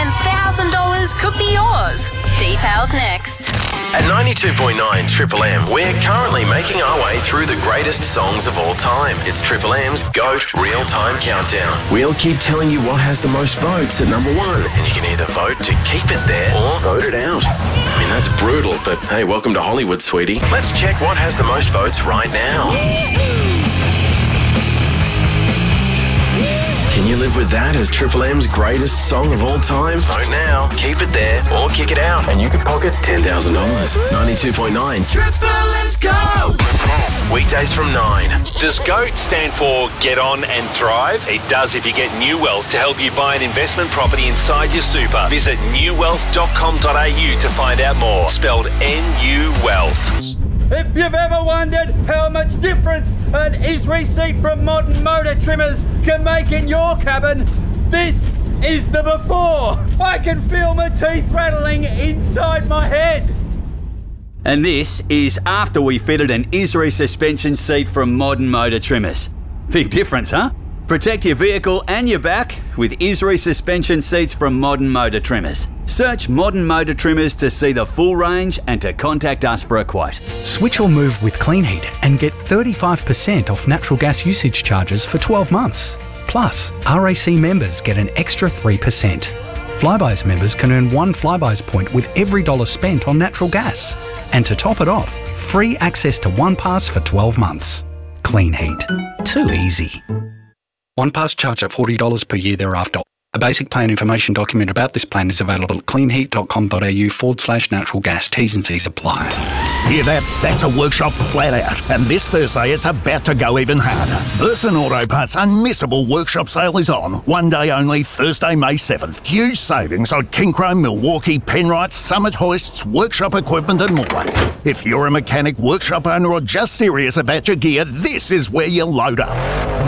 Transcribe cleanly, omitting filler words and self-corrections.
$10,000 could be yours. Details next. At 92.9 Triple M, we're currently making our way through the greatest songs of all time. It's Triple M's GOAT Real-Time Countdown. We'll keep telling you what has the most votes at number one, and you can either vote to keep it there or vote it out. I mean, that's brutal, but hey, welcome to Hollywood, sweetie. Let's check what has the most votes right now. Can you live with that as Triple M's greatest song of all time? Vote now, keep it there, or kick it out, and you can pocket $10,000. 92.9 Triple M's GOAT. Weekdays from 9. Does GOAT stand for Get On and Thrive? It does if you get New Wealth to help you buy an investment property inside your super. Visit newwealth.com.au to find out more. Spelled NU Wealth. If you've ever wondered how much difference an Esri seat from Modern Motor Trimmers can make in your cabin, this is the before. I can feel my teeth rattling inside my head. And this is after we fitted an Esri suspension seat from Modern Motor Trimmers. Big difference, huh? Protect your vehicle and your back with Esri suspension seats from Modern Motor Trimmers. Search Modern Motor Trimmers to see the full range and to contact us for a quote. Switch or move with Clean Heat and get 35% off natural gas usage charges for 12 months. Plus, RAC members get an extra 3%. Flybuys members can earn 1 Flybuys point with every dollar spent on natural gas. And to top it off, free access to OnePass for 12 months. Clean Heat. Too easy. OnePass charge at $40 per year thereafter. A basic plan information document about this plan is available at cleanheat.com.au/natural gas. T's and C's apply. Hear that? That's a workshop flat out. And this Thursday, it's about to go even harder. Burson Auto Parts' unmissable workshop sale is on. One day only, Thursday, May 7th. Huge savings on Kinchrome, Milwaukee, Penrite, Summit hoists, workshop equipment and more. If you're a mechanic, workshop owner or just serious about your gear, this is where you load up.